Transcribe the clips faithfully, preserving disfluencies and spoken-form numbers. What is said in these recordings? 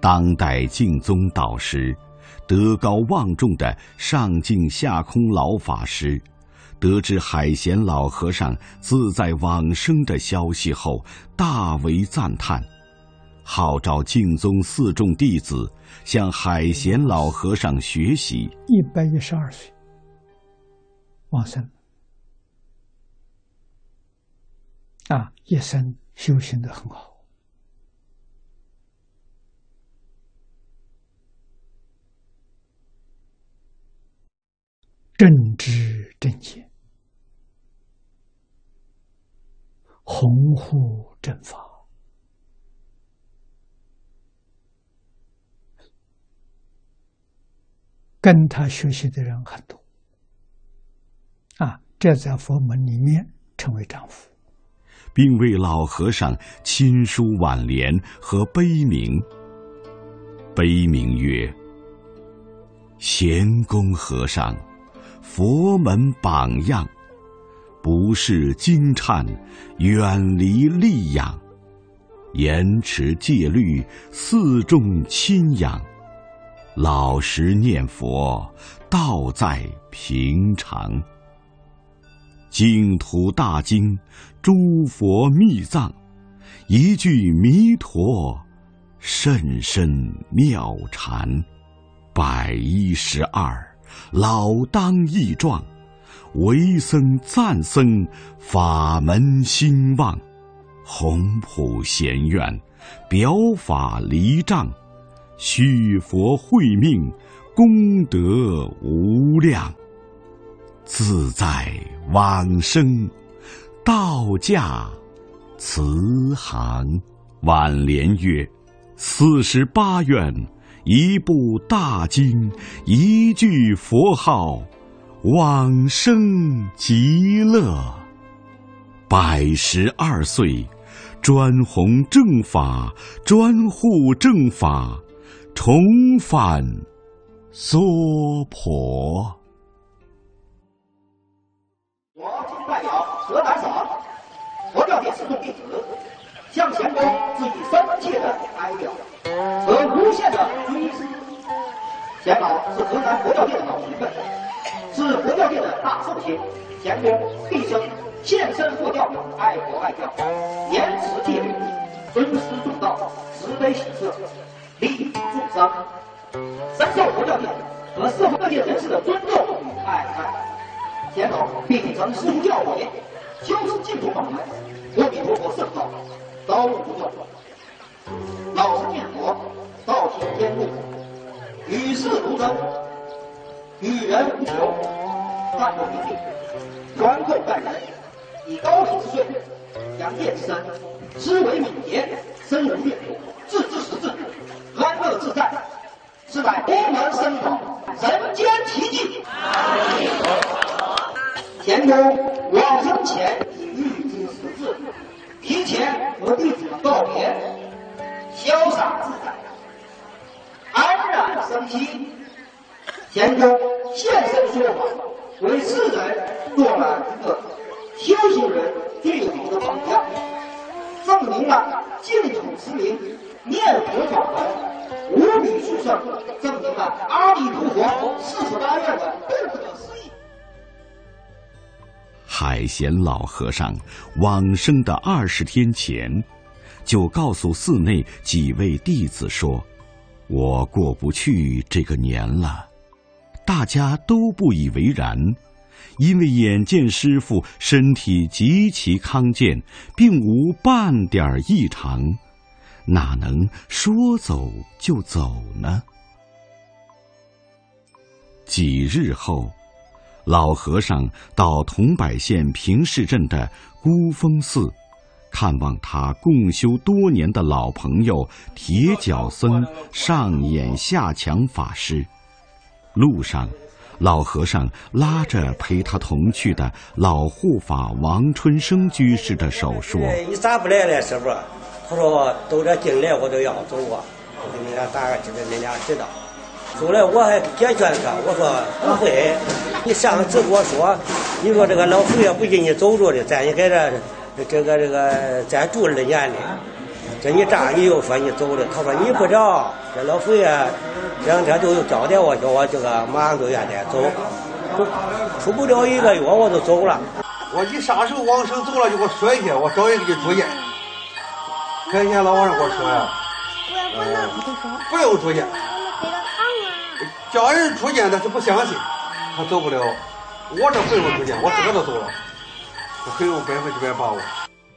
当代净宗导师，德高望重的上净下空老法师，得知海贤老和尚自在往生的消息后，大为赞叹，号召净宗四众弟子向海贤老和尚学习。 一百一十二岁往生啊，一生修行得很好。正知正见，弘护正法，跟他学习的人很多啊，这在佛门里面称为丈夫， 并为老和尚亲书挽联和碑铭。碑铭曰：贤公和尚，佛门榜样，不是经忏，远离戾养，严持戒律，四众亲仰，老实念佛，道在平常。净土大经，诸佛密藏，一句弥陀，甚深妙禅。百一十二，老当益壮，为僧赞僧，法门兴旺，宏普贤愿，表法离障，续佛慧命，功德无量。自在往生，道驾慈航。挽联曰：四十八愿，一部大经，一句佛号，往生极乐。百十二岁，专弘正法，专护正法，重返娑婆。 我今代表河南省佛教界四众弟子，向贤公致以深切的哀悼和无限的尊师。贤老是河南佛教界的老前辈，是佛教界的大寿星。贤公毕生献身佛教，爱国爱教，严持戒律，尊师重道，慈悲喜舍，利益众生，深受佛教界和社会各界人士的尊重与爱戴。贤老秉承师父教诲，修持净土法门，阿弥陀佛圣道，高悟不断，老实念佛，道行天路，与世如真，与人无求，淡泊名利，宽厚待人，以高品之税，扬业之身，思维敏捷，深入阅读，自知识智，安乐自在，是乃佛门僧道人间奇迹。贤公往生前已预知时至，提前和弟子们告别，潇洒自在，安然生息。贤公现身说法，为世人做了一个修行人最好的榜样，证明了净土持名念佛法门无比殊胜，证明了阿弥陀佛四十八愿的不可思议。 海贤老和尚往生的二十天前，就告诉寺内几位弟子说：“我过不去这个年了。”大家都不以为然，因为眼见师父身体极其康健，并无半点异常，哪能说走就走呢？几日后，老和尚到桐柏县平市镇的孤峰寺，看望他共修多年的老朋友铁脚僧上演下强法师。路上，老和尚拉着陪他同去的老护法王春生居士的手说：“ 你咋不来了，师傅？”他说：“都这进来我都要走啊，我给你俩打个知道，你俩知道。”后来我还解劝他，我说不会，你上次跟我说，你说这个老佛爷不给你走着的，咱也在这这个这个咱住二年的， 这一站你又说你走了，他说你不着，这老佛爷这两天都有交代我，叫我这个马上都愿得走，都出不了一个月我就走了。 我你啥时候往生走了就给我说一下，我找人给你住院。看见老和尚给我说呀，呃，不用住院，家人住院他是不相信，他走不了。我这不用住院，我自个都走了，我很有百分之百把握。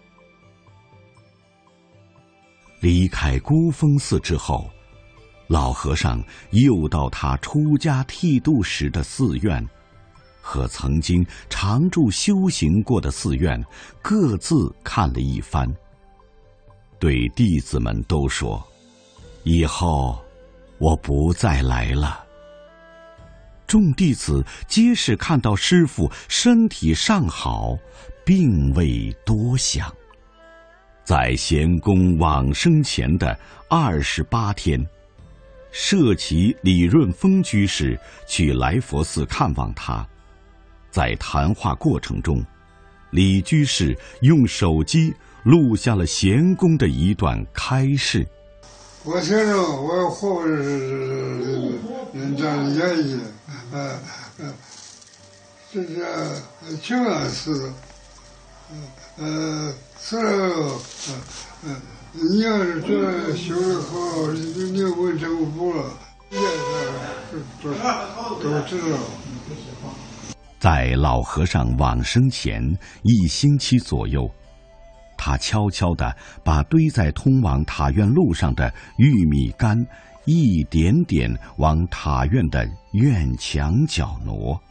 离开孤峰寺之后，老和尚又到他出家剃度时的寺院，和曾经常住修行过的寺院各自看了一番，对弟子们都说：“以后我不再来了。”众弟子皆是看到师父身体尚好，并未多想。在贤公往生前的二十八天，舍其李润峰居士去来佛寺看望他。在谈话过程中，李居士用手机录下了贤公的一段开示。 我先生，我活着是人家的言语，呃呃，这是清安寺，呃，此后，呃，你要是觉得修得好，你你问政府了，也是都都知道。 在老和尚往生前一星期左右，他悄悄地把堆在通往塔院路上的玉米杆一点点往塔院的院墙角挪。